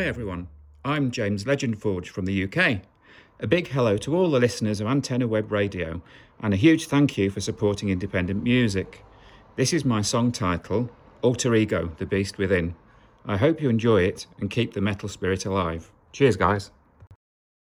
everyone, I'm James Legendforge from the UK. A big hello to all the listeners of Antenna Web Radio and a huge thank you for supporting independent music. This is my song title, Alter Ego, The Beast Within. I hope you enjoy it and keep the metal spirit alive. Cheers guys.